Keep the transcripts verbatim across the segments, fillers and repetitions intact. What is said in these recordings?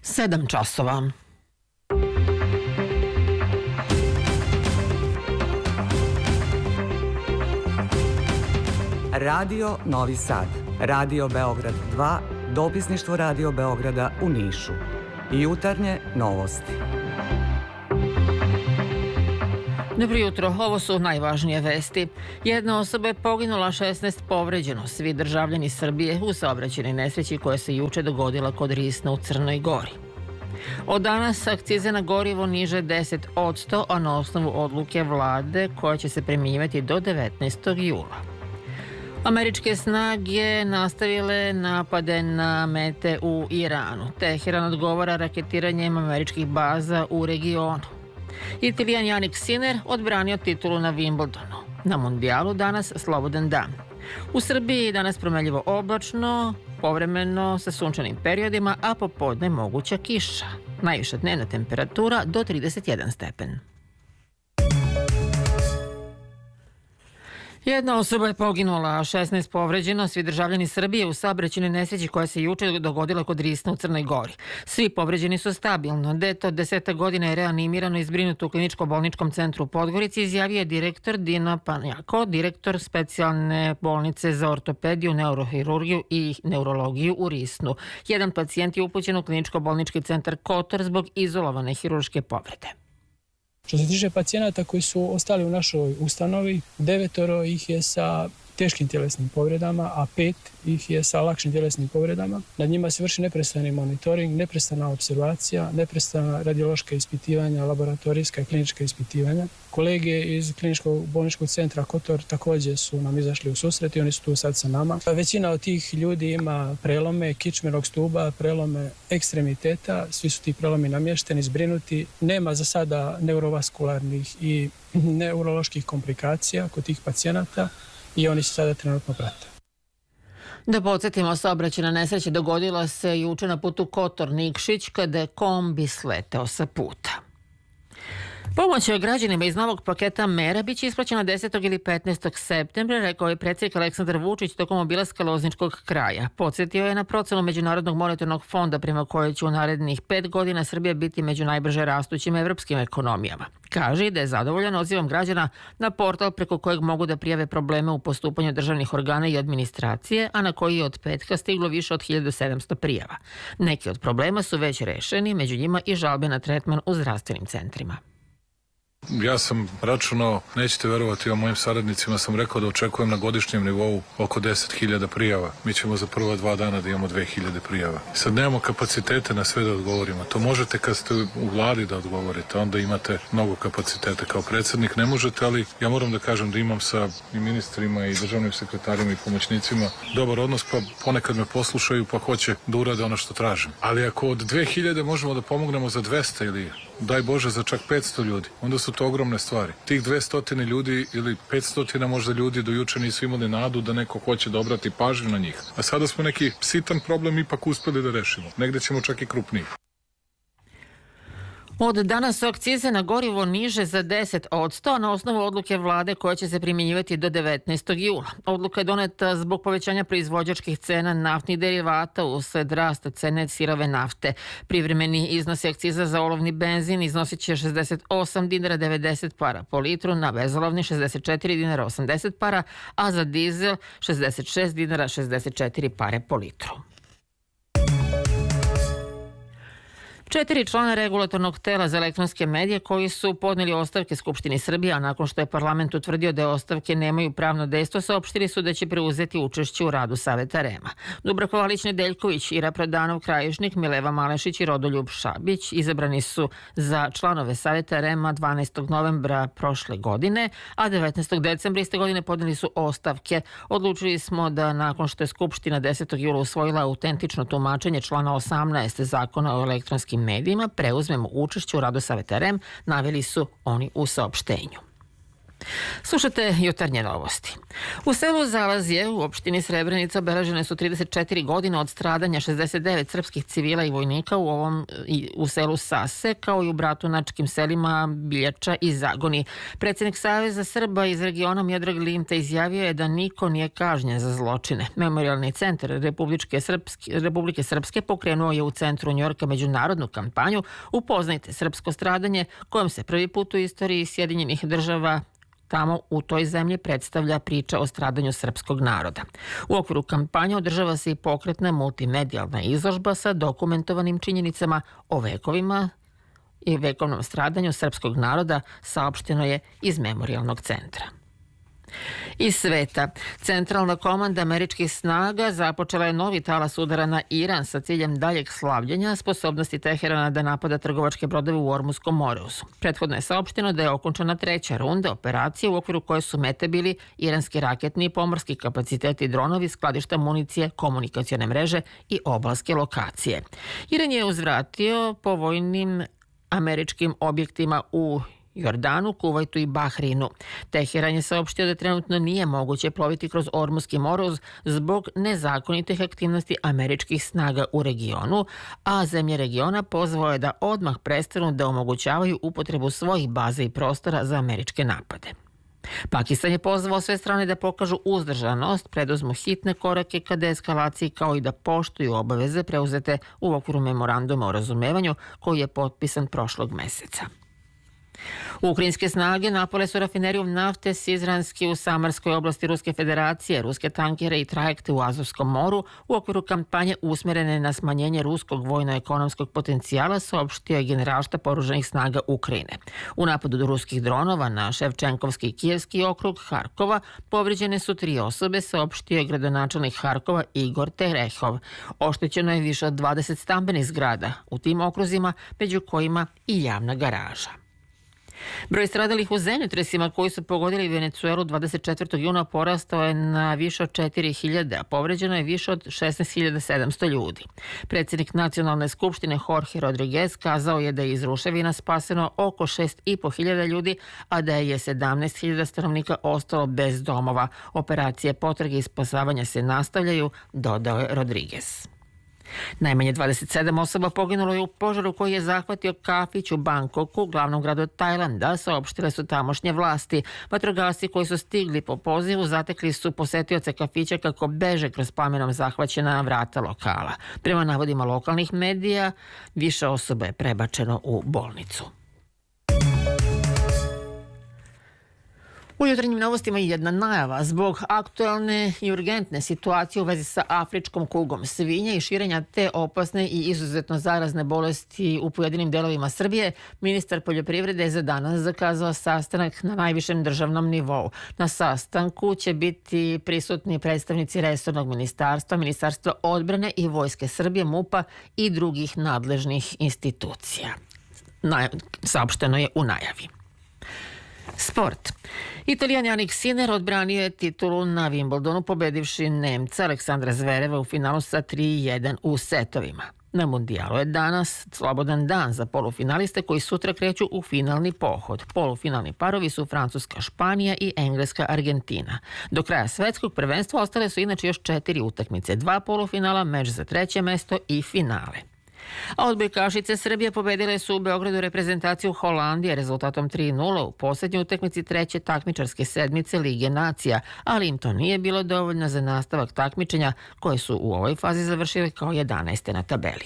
Sedam časova. Radio Novi Sad, Radio Beograd dva, dopisništvo Radio Beograda u Nišu. Jutarnje novosti. Dobro jutro, ovo su najvažnije vesti. Jedna osoba je poginula, šesnaest povređeno, svi državljani Srbije u saobraćajnoj nesreći koja se juče dogodila kod Risna u Crnoj Gori. Od danas akcize na gorivo niže deset posto, a na osnovu odluke vlade koja će se primjenjivati do devetnaestog jula. Američke snage nastavile napade na mete u Iranu. Teheran odgovara raketiranjem američkih baza u regionu. Italijan Jannik Sinner odbranio titulu na Wimbledonu. Na mundijalu danas slobodan dan. U Srbiji danas promenljivo oblačno, povremeno sa sunčanim periodima, a popodne moguća kiša. Najviša dnevna temperatura do trideset jedan stepen. Jedna osoba je poginula, a šesnaest povređeno, svi državljani Srbije u saobraćajnoj nesreći koja se juče dogodila kod Risna u Crnoj Gori. Svi povređeni su stabilno. Dete od deseta godina je reanimirano i zbrinuto u kliničko-bolničkom centru u Podgorici, izjavio je direktor Dino Panjako, direktor specijalne bolnice za ortopediju, neurohirurgiju i neurologiju u Risnu. Jedan pacijent je upućen u kliničko-bolnički centar Kotor zbog izolovane hirurške povrede. Što se tiče pacijenata koji su ostali u našoj ustanovi, devetoro ih je sa teškim tjelesnim povredama, a pet ih je sa lakšim tjelesnim povredama. Nad njima se vrši neprestani monitoring, neprestana observacija, neprestana radiološka ispitivanja, laboratorijska i klinička ispitivanja. Kolege iz kliničkog bolničkog centra Kotor također su nam izašli u susret i oni su tu sad sa nama. Većina od tih ljudi ima prelome kičmenog stuba, prelome ekstremiteta, svi su ti prelomi namješteni, zbrinuti. Nema za sada neurovaskularnih i neuroloških komplikacija kod tih pacijenata i oni se sada trenutno prate. Da podsjetimo, saobraćajna nesreća dogodila se juče na putu Kotor-Nikšić kada je kombi sleteo sa puta. Pomoć građanima iz novog paketa mera biće isplaćena desetog ili petnaestog septembra, rekao je predsjednik Aleksandar Vučić tokom obilaska Lozničkog kraja. Podsjetio je na procenu Međunarodnog monetarnog fonda prema kojoj će u narednih pet godina Srbija biti među najbrže rastućim evropskim ekonomijama. Kaže da je zadovoljan odzivom građana na portal preko kojeg mogu da prijave probleme u postupanju državnih organa i administracije, a na koji je od petka stiglo više od hiljadu sedamsto prijava. Neki od problema su već rešeni, među njima i žalbe na tretman u zdravstvenim centrima. Ja sam računao, nećete verovati, o mojim saradnicima sam rekao da očekujem na godišnjem nivou oko deset hiljada prijava. Mi ćemo za prva dva dana da imamo dve hiljade prijava. Sad nemamo kapacitete na sve da odgovorimo. To možete kad ste u vladi da odgovorite, onda imate mnogo kapaciteta. Kao predsjednik ne možete, ali ja moram da kažem da imam sa i ministrima i državnim sekretarima i pomoćnicima dobar odnos, pa ponekad me poslušaju pa hoće da urade ono što tražim. Ali ako od dve hiljade možemo da pomognemo za dvesta ili daj Bože za čak petsto ljudi, onda su to ogromne stvari. Tih dvesta ljudi ili petsto možda ljudi do juče nisu imali nadu da neko hoće da obrati pažnju na njih. A sada smo neki sitan problem ipak uspeli da rešimo. Negde ćemo čak i krupniji. Od danas su akcize na gorivo niže za deset posto na osnovu odluke vlade koja će se primjenjivati do devetnaestog jula. Odluka je doneta zbog povećanja proizvođačkih cena naftnih derivata usled rasta cene sirove nafte. Privremeni iznosi akciza za olovni benzin iznosit će šezdeset osam dinara devedeset para po litru, na bezolovni šezdeset četiri dinara osamdeset para, a za dizel šezdeset šest dinara šezdeset četiri pare po litru. Četiri člana regulatornog tela za elektronske medije koji su podneli ostavke Skupštini Srbije, a nakon što je parlament utvrdio da ostavke nemaju pravno dejstvo, saopštili su da će preuzeti učešće u radu Saveta R E M-a. Dubravko Valić-Nedeljković, Ira Prodanov-Krajišnik, Mileva Malešić i Rodoljub Šabić izabrani su za članove Saveta R E M-a dvanaestog novembra prošle godine, a devetnaestog decembra iste godine podneli su ostavke. Odlučili smo da nakon što je Skupština desetog jula usvojila autentično tumačenje člana osamnaest Zakona o elektronskim medijima, preuzmemo učešće u radu Saveta R E M, naveli su oni u saopštenju. Slušate jutarnje novosti. U selu Zalazje u opštini Srebrenica obeležene su trideset četiri godine od stradanja šezdeset devet srpskih civila i vojnika u ovom u selu Sase, kao i u bratunačkim selima Biljača i Zagoni. Predsjednik Saveza Srba iz regiona Miodrag Linta izjavio je da niko nije kažnjen za zločine. Memorijalni centar Republike Srpske, Republike Srpske pokrenuo je u centru Njorka međunarodnu kampanju Upoznajte srpsko stradanje, kojom se prvi put u istoriji Sjedinjenih država tamo u toj zemlji predstavlja priča o stradanju srpskog naroda. U okviru kampanje održava se i pokretna multimedijalna izložba sa dokumentovanim činjenicama o vekovima i vekovnom stradanju srpskog naroda, saopšteno je iz Memorijalnog centra. Iz sveta, centralna komanda američkih snaga započela je novi talas udara na Iran sa ciljem daljeg slavljenja sposobnosti Teherana da napada trgovačke brodove u Ormuskom moreusu. Prethodno je saopšteno da je okončana treća runda operacije u okviru koje su mete bili iranski raketni i pomorski kapaciteti, dronovi, skladišta municije, komunikacione mreže i obalske lokacije. Iran je uzvratio po vojnim američkim objektima u Jordanu, Kuvajtu i Bahreinu. Teheran je saopštio da trenutno nije moguće ploviti kroz Ormuski moreus zbog nezakonitih aktivnosti američkih snaga u regionu, a zemlje regiona pozvao je da odmah prestanu da omogućavaju upotrebu svojih baza i prostora za američke napade. Pakistan je pozvao sve strane da pokažu uzdržanost, preduzmu hitne korake ka deeskalaciji, kao i da poštuju obaveze preuzete u okviru memoranduma o razumevanju koji je potpisan prošlog meseca. Ukrajinske snage napale su rafineriju nafte Sizranski u Samarskoj oblasti Ruske federacije, ruske tankere i trajekte u Azovskom moru u okviru kampanje usmjerene na smanjenje ruskog vojno-ekonomskog potencijala, saopštio je Generalštab oružanih snaga Ukrajine. U napadu do ruskih dronova na Ševčenkovski i Kijevski okrug Harkova povrijeđene su tri osobe, saopštio je gradonačelnik Harkova Igor Terehov. Oštećeno je više od dvadeset stambenih zgrada u tim okruzima, među kojima i javna garaža. Broj stradalih u zemljotresima koji su pogodili Venecuelu dvadeset četvrtog juna porastao je na više od četiri hiljade, a povređeno je više od šesnaest hiljada sedamsto ljudi. Predsjednik Nacionalne skupštine Jorge Rodriguez kazao je da je iz ruševina spaseno oko šest i po hiljada ljudi, a da je sedamnaest hiljada stanovnika ostalo bez domova. Operacije potrage i spasavanja se nastavljaju, dodao je Rodriguez. Najmanje dvadeset sedam osoba poginulo je u požaru koji je zahvatio kafić u Bangkoku, glavnom gradu Tajlanda, saopštile su tamošnje vlasti. Vatrogasci koji su stigli po pozivu zatekli su posetioce kafića kako beže kroz plamenom zahvaćena vrata lokala. Prema navodima lokalnih medija, više osoba je prebačeno u bolnicu. U jutarnjim novostima je jedna najava zbog aktualne i urgentne situacije u vezi sa afričkom kugom svinja i širenja te opasne i izuzetno zarazne bolesti u pojedinim delovima Srbije. Ministar poljoprivrede je za danas zakazao sastanak na najvišem državnom nivou. Na sastanku će biti prisutni predstavnici resornog ministarstva, Ministarstva odbrane i Vojske Srbije, MUP-a i drugih nadležnih institucija. Saopšteno je u najavi. Sport. Italijan Jannik Sinner odbranio je titulu na Wimbledonu pobedivši Nemca Aleksandra Zvereva u finalu sa tri jedan u setovima. Na mundijalu je danas slobodan dan za polufinaliste koji sutra kreću u finalni pohod. Polufinalni parovi su Francuska Španija i Engleska Argentina. Do kraja svetskog prvenstva ostale su inače još četiri utakmice, dva polufinala, meč za treće mesto i finale. A odbojkašice Srbije pobedile su u Beogradu reprezentaciju Holandije rezultatom tri nula u posljednjoj utakmici treće takmičarske sedmice Lige nacija, ali im to nije bilo dovoljno za nastavak takmičenja koje su u ovoj fazi završili kao jedanaeste na tabeli.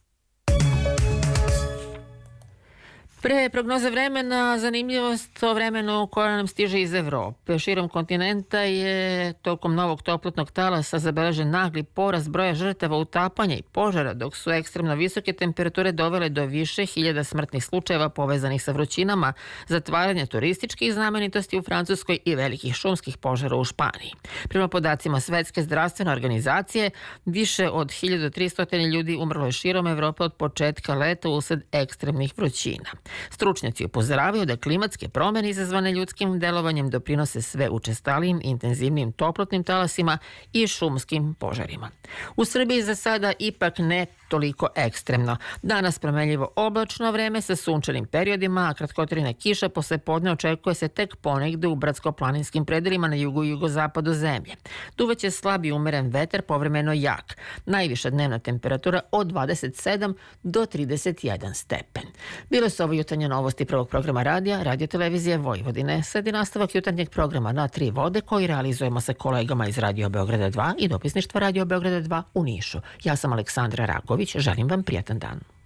Pre prognoze vremena, zanimljivost o vremenu koja nam stiže iz Evrope. Širom kontinenta je tokom novog toplotnog talasa zabeležen nagli porast broja žrtava utapanja i požara, dok su ekstremno visoke temperature dovele do više hiljada smrtnih slučajeva povezanih sa vrućinama, zatvaranja turističkih znamenitosti u Francuskoj i velikih šumskih požara u Španiji. Prema podacima Svetske zdravstvene organizacije, više od hiljadu tristo ljudi umrlo je širom Evrope od početka leta usled ekstremnih vrućina. Stručnjaci upozoravaju da klimatske promjene izazvane ljudskim delovanjem doprinose sve učestalijim, intenzivnim toplotnim talasima i šumskim požarima. U Srbiji za sada ipak ne toliko ekstremno. Danas promenljivo oblačno vreme sa sunčanim periodima, a kratkotrajna kiša posle podne očekuje se tek ponegde u brdsko-planinskim predelima na jugu i jugozapadu zemlje. Duvaće slab i umeren vetar, povremeno jak. Najviša dnevna temperatura od dvadeset sedam do trideset jedan stepen. Bile su ovo jutarnje novosti prvog programa radija, Radio televizije Vojvodine. Sledi nastavak jutarnjeg programa Na tri vode koji realizujemo sa kolegama iz Radio Beograda dva i dopisništva Radio Beograda dva u Nišu. Ja sam Aleksandra Raković, želim vam prijatan dan.